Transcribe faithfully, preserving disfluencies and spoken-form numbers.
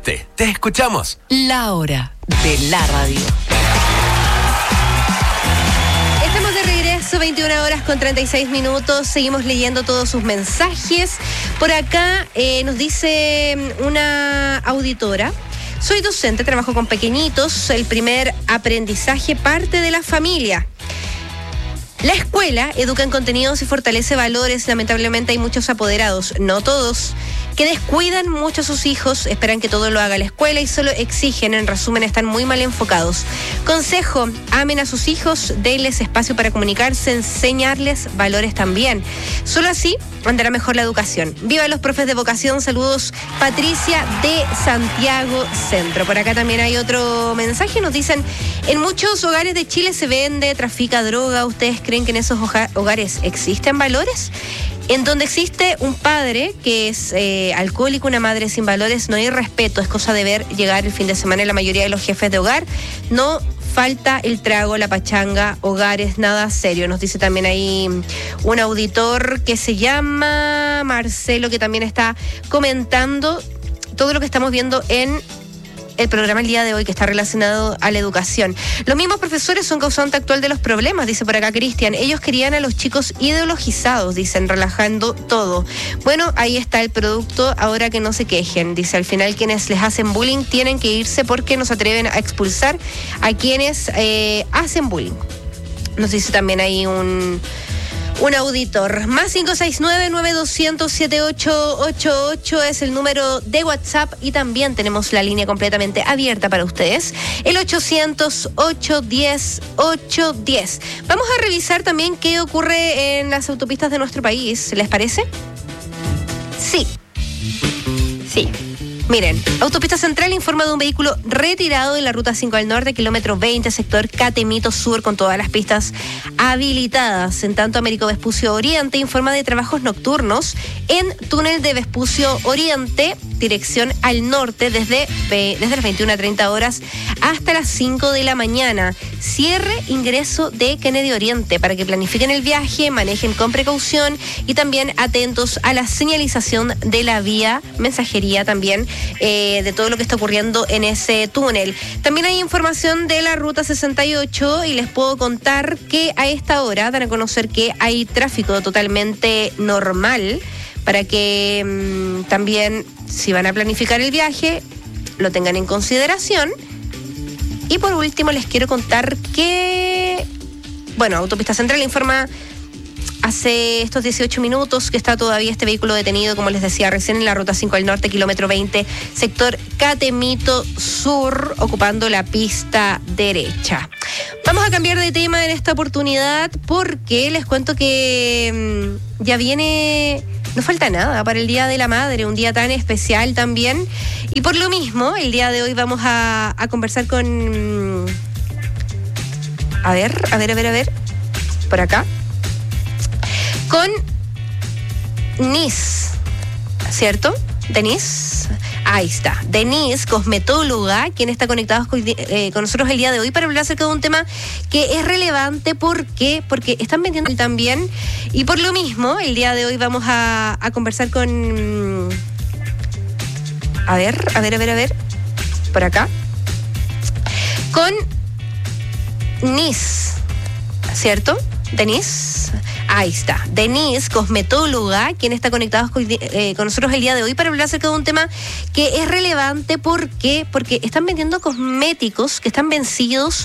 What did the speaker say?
llamaste. Te escuchamos. La hora de la radio. Estamos de regreso, veintiuna horas con treinta y seis minutos. Seguimos leyendo todos sus mensajes. Por acá eh, nos dice una auditora: soy docente, trabajo con pequeñitos. El primer aprendizaje parte de la familia. La escuela educa en contenidos y fortalece valores. Lamentablemente hay muchos apoderados, no todos, que descuidan mucho a sus hijos, esperan que todo lo haga la escuela y solo exigen. En resumen, están muy mal enfocados. Consejo: amen a sus hijos, denles espacio para comunicarse, enseñarles valores también. Solo así andará mejor la educación. Viva los profes de vocación. Saludos, Patricia de Santiago Centro. Por acá también hay otro mensaje. Nos dicen: en muchos hogares de Chile se vende, trafica droga. ¿Ustedes creen que en esos hogares existen valores? En donde existe un padre que es eh, alcohólico, una madre sin valores, no hay respeto. Es cosa de ver llegar el fin de semana en la mayoría de los jefes de hogar. No falta el trago, la pachanga, hogares, nada serio. Nos dice también ahí un auditor que se llama Marcelo, que también está comentando todo lo que estamos viendo en el programa el día de hoy, que está relacionado a la educación. Los mismos profesores son causante actual de los problemas, dice por acá Cristian. Ellos querían a los chicos ideologizados, dicen, relajando todo. Bueno, ahí está el producto, ahora que no se quejen. Dice, al final quienes les hacen bullying tienen que irse porque no se atreven a expulsar a quienes eh, hacen bullying. Nos dice también ahí un... Un auditor. Más cinco seis nueve, nueve dos cero cero, siete ocho ocho ocho es el número de WhatsApp y también tenemos la línea completamente abierta para ustedes. El ochocientos, ocho diez, ocho diez. Vamos a revisar también qué ocurre en las autopistas de nuestro país. ¿Les parece? Sí. Sí. Miren, Autopista Central informa de un vehículo retirado de la Ruta cinco al norte, kilómetro veinte, sector Catemito Sur, con todas las pistas habilitadas. En tanto, Américo Vespucio Oriente informa de trabajos nocturnos en túnel de Vespucio Oriente, dirección al norte, desde, desde las veintiuna treinta horas hasta las cinco de la mañana. Cierre ingreso de Kennedy Oriente para que planifiquen el viaje, manejen con precaución y también atentos a la señalización de la vía, mensajería también, eh, de todo lo que está ocurriendo en ese túnel. También hay información de la Ruta sesenta y ocho y les puedo contar que a esta hora dan a conocer que hay tráfico totalmente normal para que mmm, también, si van a planificar el viaje, lo tengan en consideración. Y por último les quiero contar que, bueno, Autopista Central informa hace estos dieciocho minutos que está todavía este vehículo detenido, como les decía recién, en la Ruta cinco al norte, kilómetro veinte, sector Catemito Sur, ocupando la pista derecha. Vamos a cambiar de tema en esta oportunidad porque les cuento que mmm, ya viene... No falta nada para el Día de la Madre, un día tan especial también. Y por lo mismo, el día de hoy vamos a, a conversar con... A ver, a ver, a ver, a ver. Por acá. Con Denise, ¿cierto? Denise. Ahí está. Denise, cosmetóloga, quien está conectada con, eh, con nosotros el día de hoy para hablar acerca de un tema que es relevante. ¿Por qué? Porque están vendiendo también. Y por lo mismo, el día de hoy vamos a, a conversar con... A ver, a ver, a ver, a ver. Por acá. Con Denise, ¿cierto? Denise. Ahí está. Denise, cosmetóloga, quien está conectada con, eh, con nosotros el día de hoy para hablar acerca de un tema que es relevante. ¿Por qué? Porque están vendiendo cosméticos que están vencidos